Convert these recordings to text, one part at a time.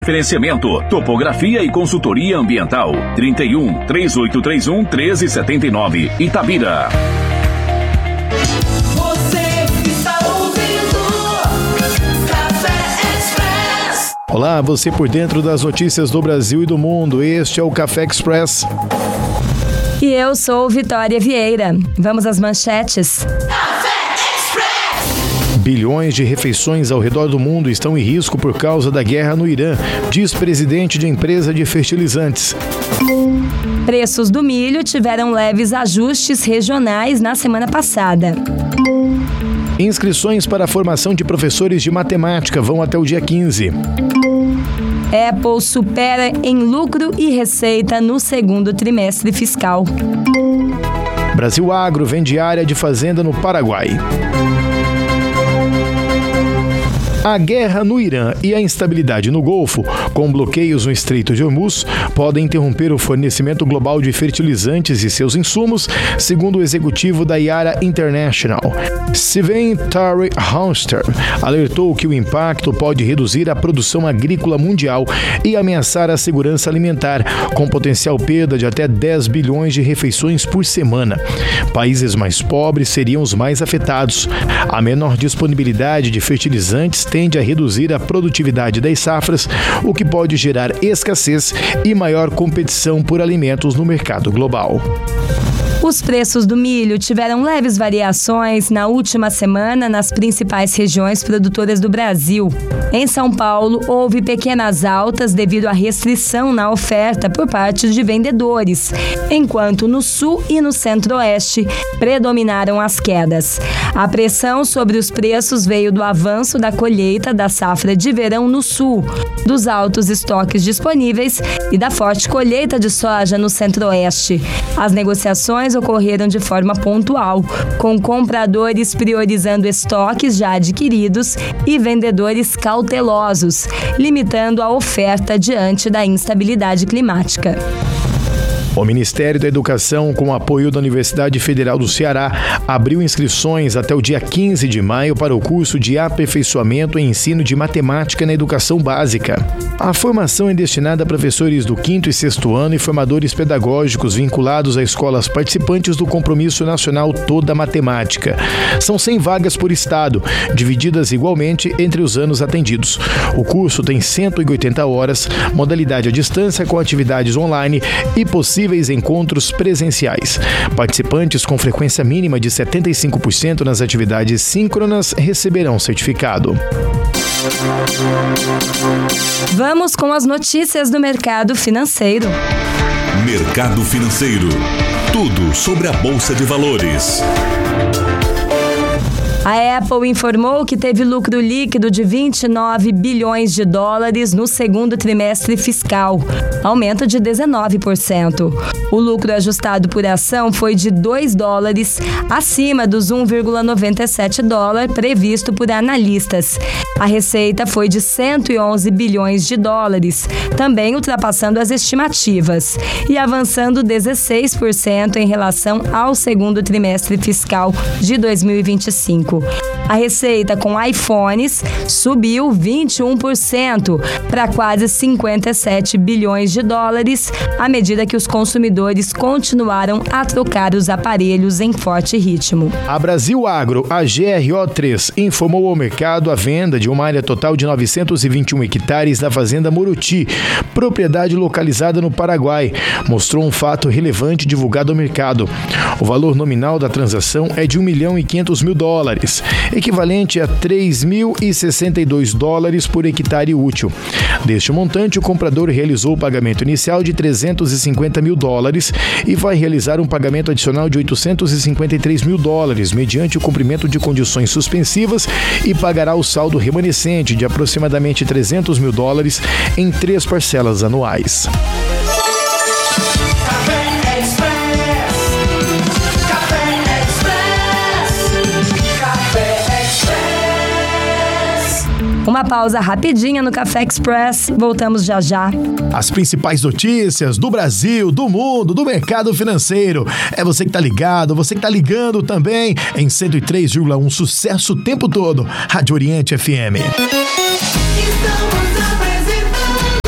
Referenciamento, topografia e consultoria ambiental. 31-3831-1379, Itabira. Você está ouvindo Café Express. Olá, você por dentro das notícias do Brasil e do mundo. Este é o Café Express. E eu sou Vitória Vieira. Vamos às manchetes. Bilhões de refeições ao redor do mundo estão em risco por causa da guerra no Irã, diz presidente de empresa de fertilizantes. Preços do milho tiveram leves ajustes regionais na semana passada. Inscrições para a formação de professores de matemática vão até o dia 15. Apple supera em lucro e receita no segundo trimestre fiscal. Brasil Agro vende área de fazenda no Paraguai. A guerra no Irã e a instabilidade no Golfo, com bloqueios no Estreito de Hormuz, podem interromper o fornecimento global de fertilizantes e seus insumos, segundo o executivo da Yara International. Sven Tare Hamster alertou que o impacto pode reduzir a produção agrícola mundial e ameaçar a segurança alimentar, com potencial perda de até 10 bilhões de refeições por semana. Países mais pobres seriam os mais afetados. A menor disponibilidade de fertilizantes tende a reduzir a produtividade das safras, o que pode gerar escassez e maior competição por alimentos no mercado global. Os preços do milho tiveram leves variações na última semana nas principais regiões produtoras do Brasil. Em São Paulo, houve pequenas altas devido à restrição na oferta por parte de vendedores, enquanto no Sul e no Centro-Oeste predominaram as quedas. A pressão sobre os preços veio do avanço da colheita da safra de verão no Sul, dos altos estoques disponíveis e da forte colheita de soja no Centro-Oeste. As negociações ocorreram de forma pontual, com compradores priorizando estoques já adquiridos e vendedores cautelosos, limitando a oferta diante da instabilidade climática. O Ministério da Educação, com o apoio da Universidade Federal do Ceará, abriu inscrições até o dia 15 de maio para o curso de aperfeiçoamento em ensino de matemática na educação básica. A formação é destinada a professores do 5º e 6º ano e formadores pedagógicos vinculados a escolas participantes do Compromisso Nacional Toda Matemática. São 100 vagas por estado, divididas igualmente entre os anos atendidos. O curso tem 180 horas, modalidade à distância com atividades online e possíveis encontros presenciais. Participantes com frequência mínima de 75% nas atividades síncronas receberão certificado. Vamos com as notícias do mercado financeiro. Mercado financeiro. Tudo sobre a Bolsa de Valores. A Apple informou que teve lucro líquido de 29 bilhões de dólares no segundo trimestre fiscal, aumento de 19%. O lucro ajustado por ação foi de $2, acima dos 1,97 dólar previsto por analistas. A receita foi de 111 bilhões de dólares, também ultrapassando as estimativas e avançando 16% em relação ao segundo trimestre fiscal de 2025. A receita com iPhones subiu 21% para quase 57 bilhões de dólares, à medida que os consumidores continuaram a trocar os aparelhos em forte ritmo. A Brasil Agro, a GRO3, informou ao mercado a venda de uma área total de 921 hectares na fazenda Moruti, propriedade localizada no Paraguai. Mostrou um fato relevante divulgado ao mercado. O valor nominal da transação é de $1.500.000, equivalente a $3.062 por hectare útil. Deste montante, o comprador realizou o pagamento inicial de $350.000 e vai realizar um pagamento adicional de $853.000, mediante o cumprimento de condições suspensivas, e pagará o saldo remanescente de aproximadamente $300.000 em 3 parcelas anuais. Uma pausa rapidinha no Café Express. Voltamos já já. As principais notícias do Brasil, do mundo, do mercado financeiro. É você que tá ligado, você que tá ligando também em 103,1, sucesso o tempo todo. Rádio Oriente FM. Estamos apresentando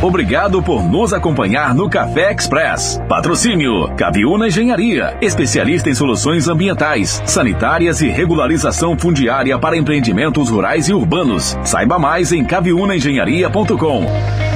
Obrigado por nos acompanhar no Café Express. Patrocínio Caviúna Engenharia, especialista em soluções ambientais, sanitárias e regularização fundiária para empreendimentos rurais e urbanos. Saiba mais em caviunaengenharia.com.